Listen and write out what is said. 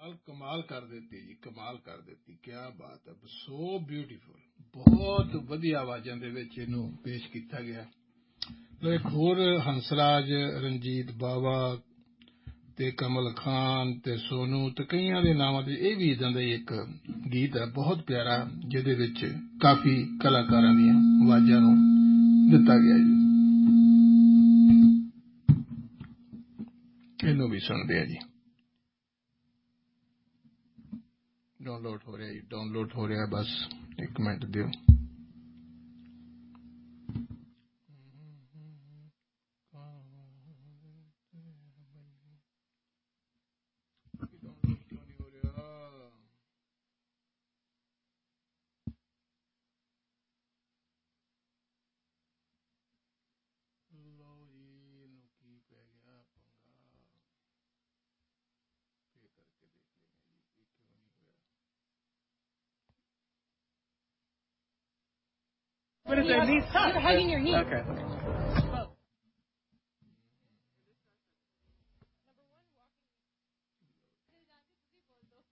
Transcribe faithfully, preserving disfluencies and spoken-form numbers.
कमाल कमाल कर देती जी, कमाल कर देती, क्या बात है, सो ब्यूटीफुल, बहुत वधिया आवाज़ां दे विच इहनूं पेश किया गया। एक होर हंसराज रंजीत बावा ते कमल खान ते सोनू ते कईयां दे नावां ते इह भी इदां दा एक गीत है बहुत प्यारा, जिहदे विच काफ़ी कलाकारां दीयां आवाज़ां नूं दित्ता गया जी। इहनूं भी सुणदे आ जी। डाउनलोड हो रहा है, डाउनलोड हो रहा है, बस एक मिनट दियो। What is their niece? You're hugging your niece. Okay.